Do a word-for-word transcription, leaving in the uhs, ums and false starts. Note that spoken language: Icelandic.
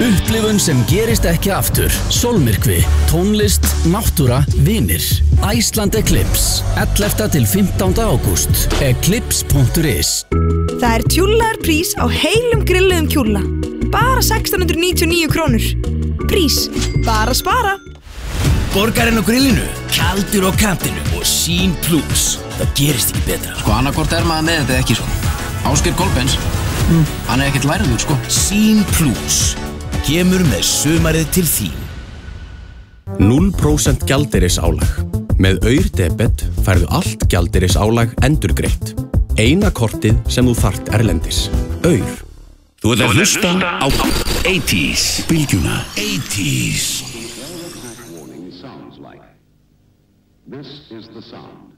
Upplifun sem gerist ekki aftur. Sólmyrkvi, tónlist, náttúra, vinir. Iceland Eclipse, ellefta til fimmtánda ágúst. Eclipse punktur is. Það er tjúllaður prís á heilum grilluðum kjúlla. Bara sextán hundruð níutíu og níu krónur. Prís, bara spara. Borgarinn á grillinu, kaldur á kantinu og Sín Plus. Það gerist ekki betra. Sko annarkvort er maður með þetta eða ekki sko. Ásgeir Kolbens, mm. hann er ekkert læriður sko. Sín Plus. Kemur með sumarið til þín. núll prósent gjaldeyrisálag. Með Aur-debet færðu allt gjaldeyrisálag endurgreitt. Eina kortið sem þú þarft erlendis. Aur. Þú ert að hlusta á eighties. Bylgjuna. eighties. This is the sound.